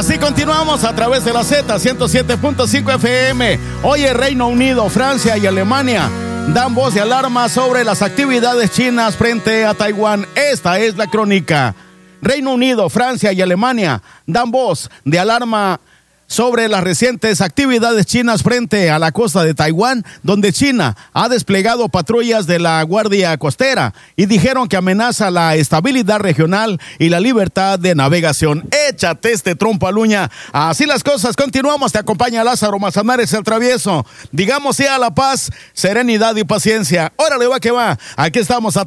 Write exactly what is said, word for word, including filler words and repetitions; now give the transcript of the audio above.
Así continuamos a través de la Z ciento siete punto cinco F M. Hoy el Reino Unido, Francia y Alemania dan voz de alarma sobre las actividades chinas frente a Taiwán. Esta es la crónica. Reino Unido, Francia y Alemania dan voz de alarma sobre las recientes actividades chinas frente a la costa de Taiwán, donde China ha desplegado patrullas de la Guardia Costera y dijeron que amenaza la estabilidad regional y la libertad de navegación. Échate este trompo al uña. Así las cosas, continuamos. Te acompaña Lázaro Mazanares el Travieso. Digamos sí a la paz, serenidad y paciencia. Órale, va que va. Aquí estamos a